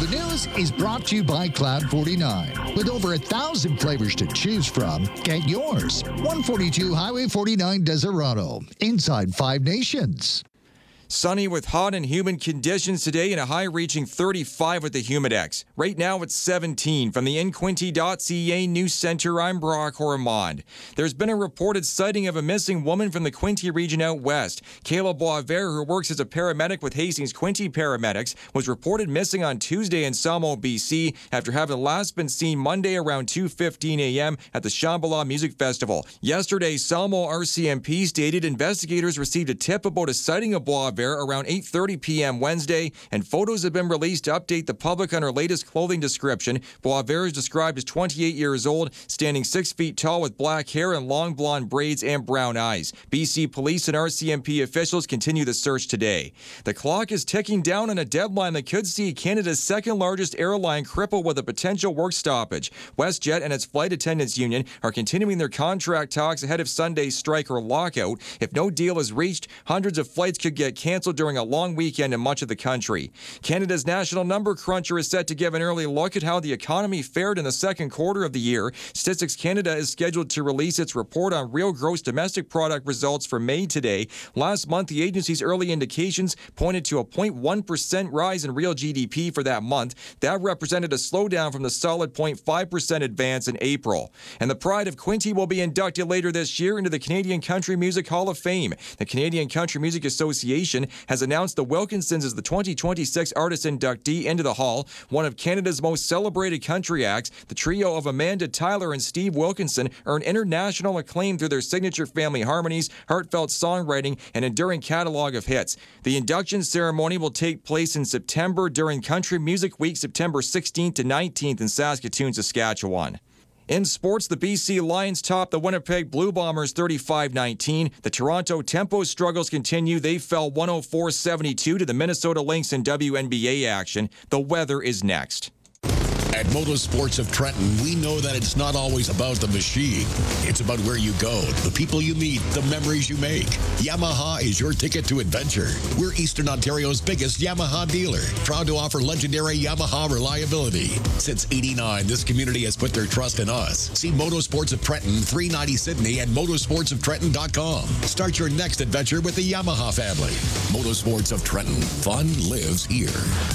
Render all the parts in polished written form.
The news is brought to you by Cloud 49. With over 1,000 flavors to choose from, get yours. 142 Highway 49 Desirado, inside Five Nations. Sunny with hot and humid conditions today and a high reaching 35 with the Humidex. Right now it's 17. From the InQuinte.ca News Center, I'm Brock Ormond. There's been a reported sighting of a missing woman from the Quinte region out west. Kayla Boisvert, who works as a paramedic with Hastings Quinte Paramedics, was reported missing on Tuesday in Salmo, BC, after having last been seen Monday around 2:15 a.m. at the Shambhala Music Festival. Yesterday, Salmo RCMP stated investigators received a tip about a sighting of Boisvert around 8:30 p.m. Wednesday, and photos have been released to update the public on her latest clothing description. Boisvert is described as 28 years old, standing 6 feet tall with black hair and long blonde braids and brown eyes. BC police and RCMP officials continue the search today. The clock is ticking down on a deadline that could see Canada's second largest airline crippled with a potential work stoppage. WestJet and its flight attendants union are continuing their contract talks ahead of Sunday's strike or lockout. If no deal is reached, hundreds of flights could get canceled during a long weekend in much of the country. Canada's National Number Cruncher is set to give an early look at how the economy fared in the second quarter of the year. Statistics Canada is scheduled to release its report on real gross domestic product results for May today. Last month, the agency's early indications pointed to a 0.1% rise in real GDP for that month. That represented a slowdown from the solid 0.5% advance in April. And the Pride of Quinte will be inducted later this year into the Canadian Country Music Hall of Fame. The Canadian Country Music Association has announced the Wilkinsons as the 2026 artist inductee into the hall. One of Canada's most celebrated country acts, the trio of Amanda Tyler and Steve Wilkinson earned international acclaim through their signature family harmonies, heartfelt songwriting, and enduring catalog of hits. The induction ceremony will take place in September during Country Music Week, September 16th to 19th in Saskatoon, Saskatchewan. In sports, the BC Lions top the Winnipeg Blue Bombers 35-19. The Toronto Tempo struggles continue. They fell 104-72 to the Minnesota Lynx in WNBA action. The weather is next. At Motorsports of Trenton, we know that it's not always about the machine. It's about where you go, the people you meet, the memories you make. Yamaha is your ticket to adventure. We're Eastern Ontario's biggest Yamaha dealer, proud to offer legendary Yamaha reliability. Since '89, this community has put their trust in us. See Motorsports of Trenton, 390 Sydney, and motorsportsoftrenton.com. Start your next adventure with the Yamaha family. Motorsports of Trenton. Fun lives here.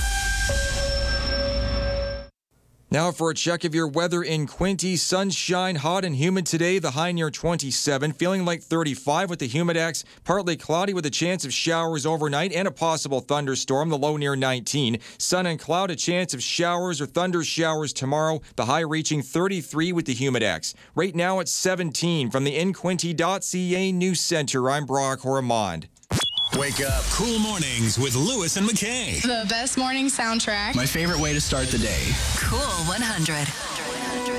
Now for a check of your weather in Quinte. Sunshine, hot and humid today, the high near 27, feeling like 35 with the Humidex. Partly cloudy with a chance of showers overnight and a possible thunderstorm, the low near 19. Sun and cloud, a chance of showers or thunder showers tomorrow, the high reaching 33 with the Humidex. Right now it's 17. From the InQuinte.ca News Center, I'm Brock Ormond. Wake up. Cool mornings with Lewis and McKay. The best morning soundtrack. My favorite way to start the day. Cool 100.